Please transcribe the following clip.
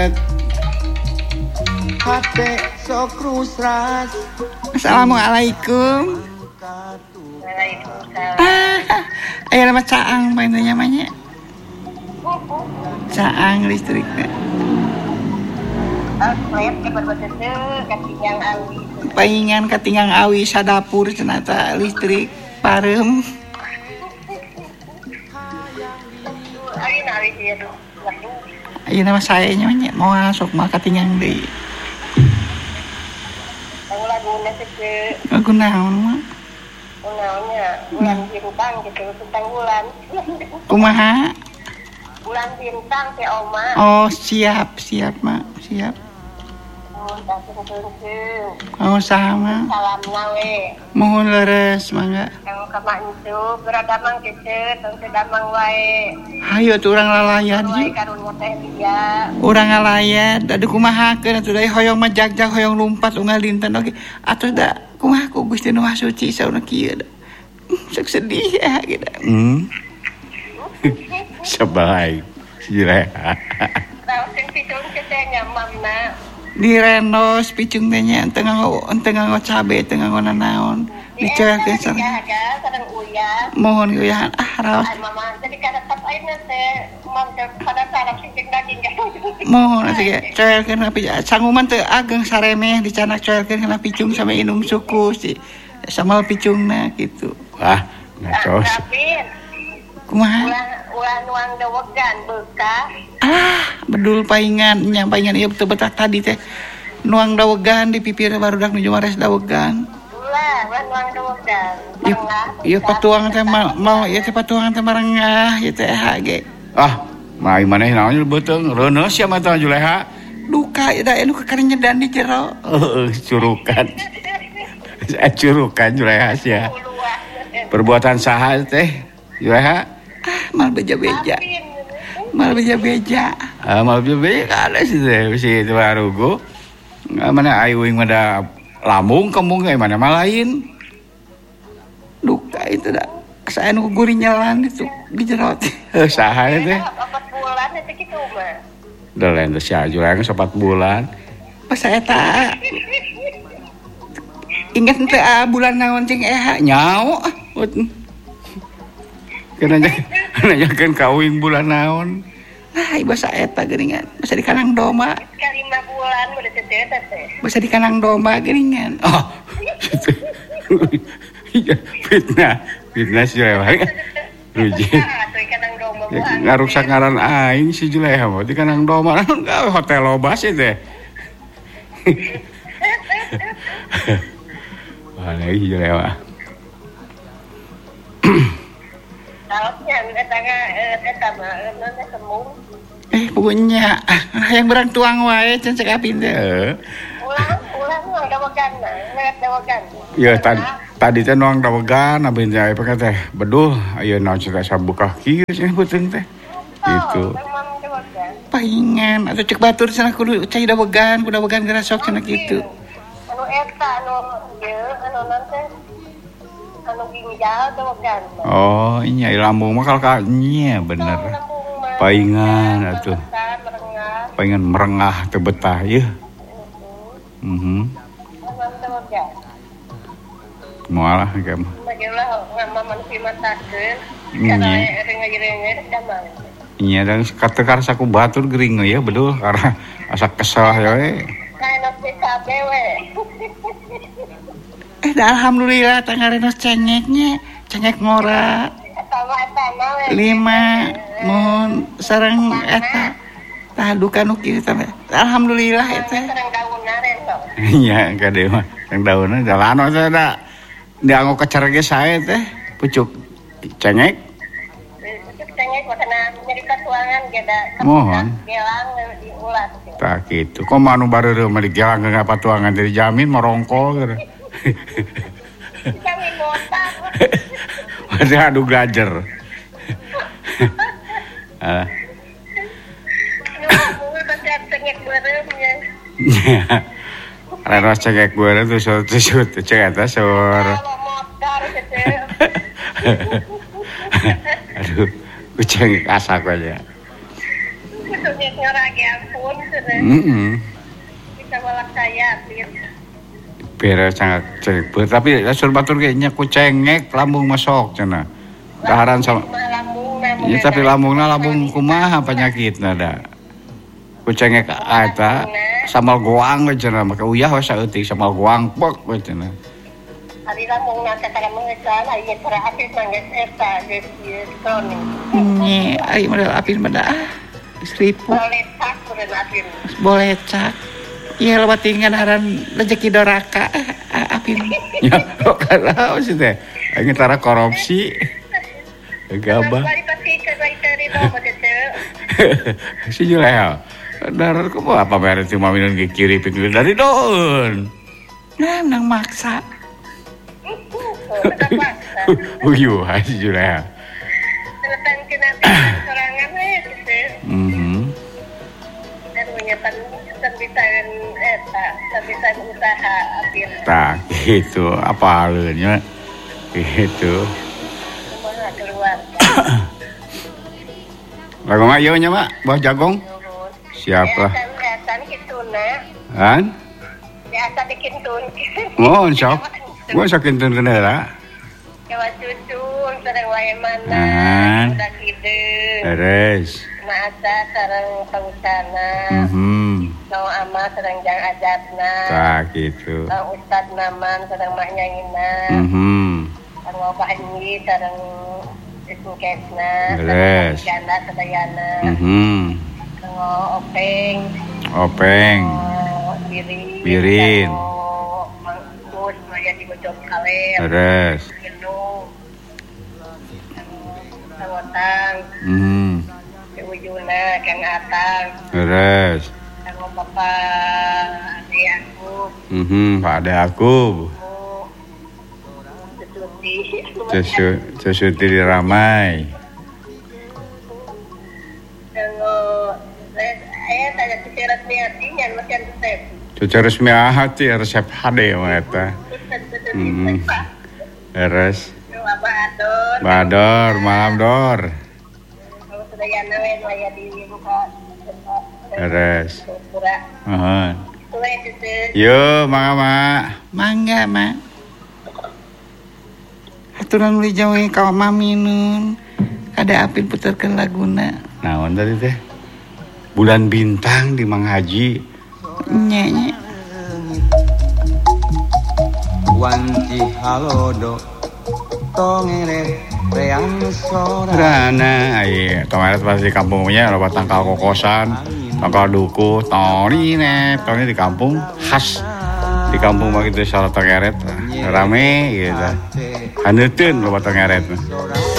Buset. Hate sok rusras. Assalamualaikum. Waalaikumsalam. Ayo nama caang main namanya. Caang listriknya. Klep ke berbeda katingang awi. Paingan katingang awi sadapur cenata listrik parem. Awi dia tuh. Ayo nama saya nyonya mau masuk mah katingang deui. Lagu-lagunya sih. Lagu naon mah? Naonnya bulan bintang gitu, tentang bulan. Kumaha? Bulan bintang teh Oma. Oh, siap mak, siap. Oh, sama. Salam nawe. Mohon leres mangga. Yang kamak itu berada mang kece, teu damang wae. Hayu tuh urang lalayan Wae ji. karunya teh dia. Urang ngalayan, da kumahakeun atuh da hoyong mah jag-jag hoyong lumpat unggal dinten oge. Atuh da kumaha ku Gusti Nu Maha Suci sauna kieu da. Sok sedih ya gitu. Sebaik Juleha. Tahu sing picung kece nyamamna. Di renos picung teh nya teu nganggo cabe, teu nganggo nanaon. Dicoyakeun sareng. Sareng uyah. Mohon uyahan raos. Ay mama, jadi kada tap aina teh mantep pada sarap sing daging kan. Mohon atuh ge coyakeun api sanguman teu ageng saremeh dicanak coyakeun kana picung sama inung suku si samal picungna gitu. Wah, ngacos. Kumaha? Ulah nuang dawegan beuka. Bedul paingan ieu teu betah tadi teh. Nuang dawegan di pipir barudak nuju mares dawegan. Ulah nuang dawegan. Ieu patuang teh mau ieu teh patuang teh marengah ieu teh hage. Mai maneh naon beuteung reuneus sia mah teh Juleha. Duka da anu kakarnyedan di jero. Curukan. Curukan Juleha sia. Perbuatan saha teh Juleha? Mal beja-beja. Mal beja-beja ada sih teh si itu arugo. Mana aing mah lambung kembung ge mana mah lain. Duka itu da saya nu gurinyalan itu di jero teh. Saha teh? 4 bulan teh kitu mah. Da lain teh sia Juleha 4 bulan. Pas eta ingat teh bulan naon cing nyao. Kenanya kawin bulan naon. Basa eta geuningan. Basa di kanang domba. 5 bulan udah teh. Basa di kanang domba geuningan. Fitnah si Juleha. Ruji. Ngarusak ngaran aing si Juleha mah di kanang domba naon gawe hotel loba sih teh. Wah, Juleha. Tautnya eta mah semung. Punya yang berang tuang wae can cek api teh. Ulang dawegan. Ya tadi teh nuang dawegan abin teh aya pake teh beduh aya naon cerita sabuka kieu cenah beuteung teh. Gitu. Paingan atuh cek batur cenah kudu cai dawegan, kudu dawegan geura sok cenah kitu. Anu eta anu nanti anu ginjal dawegan. Oh, nya lambung mah kalkanya bener. Paingan atuh. Paingan merengah teu betah yeuh. Moalah ge mah. Bagelah ngamaman pimatakeun. Kana renga-renga damang. Nya dan katekar saku batur gering ya betul karena asa kesel we. Kana PKB we. Alhamdulillah tangarenos cengeknya, cengek ngora. 5 mohon sareng eta. Tah duka nu kieu teh. Alhamdulillah eta. Sareng daunna rento. Nya kade mah sareng daunna jalano teh da. Dianggo kecerge sae teh pucuk cengek. Pucuk cengek makana nyarita tuangan geda. Mohon. Gelang diulat. Tah kitu. Komo anu bareureum mah digelang geus patuangan dari jamin merongkol gitu. Jamin botak. Masih adu gajer. Reno cengek gue tuh sut cek atas sor. Aduh, gue cengek asak aja. Cengek ngarage ampun. Kita walak saya, beres sangat cebet tapi asur batur kayaknya ku cengek lambung masuk cenah. Daharan sama. Ya tapi lambungna lambung kumaha penyakitna da. Ku cengek eta samal goang we cenah maka uyah we saeutik samal goang pek we cenah. Ari lambungna kakara mengesan aya cara apit mangges eta geus kronik. Nye, ai model apin mada. Seribu. Boleh cak. Iya lo tinggal haran rezeki doraka apin. Ya kok kalau sih teh. Ini tara korupsi. Gabah. Si Julea. Darat kok apa beres cuma minum kiri pinggir dari don. Nah, nang maksa. Uyuh, si Julea. Telepon ke nanti sorangan sambitan usaha apir. Tak gitu, apa halnya? Gitu. Semua keluar. Lagu mak yo nya mak, buah jagung. Siapa? Kelihatan kituna. Han? Biasa dikintun. Mohon sok. Mohon sok kintun kenela. Kawan cucu, sareng wae mana. Udah kideung. Beres. Masa sareng pausana. Nau ama sareng jang adatna. Tak gitu. Nau ustad naman sareng mak nyangina. Nau bahanyi sareng ismukesna. Beres. Janda sadayana. Nau openg. Birin. Mangkus maya di bojong kaler. Beres. Gendung. Sawotang. Ujuna Kang Atang. Beres. Kang Bapak Ade aku. Pak Ade aku. Sesuti di ramai. Kalau saya tanya cuci resmi hatinya macam resep. Cuci resmi hati resep HD eta. Beres. Bador, malam dor. Beres. Yo, mangga mak. Mangga mak. Aturan uli jawi ka mami nun. Kada apin puterkeun laguna. Naon tadi teh? Bulan bintang di Mang Haji. Nye. Wanci halodo tongere reang sorana aya kemarin pas di kampungnya loba tangkal kokosan tangkal duku toni di kampung khas di kampung begitu salah tongeret rame gitu haneuteun loba tongeret